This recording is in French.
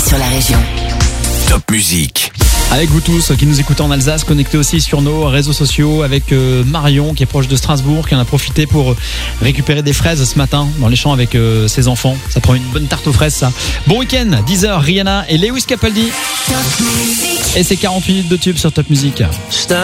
sur la région. Top Musique. Avec vous tous qui nous écoutez en Alsace, connectés aussi sur nos réseaux sociaux avec Marion qui est proche de Strasbourg, qui en a profité pour récupérer des fraises ce matin dans les champs avec ses enfants. Ça prend une bonne tarte aux fraises ça. Bon week-end, 10h, Rihanna et Lewis Capaldi. Et c'est 40 minutes de tube sur Top Musique.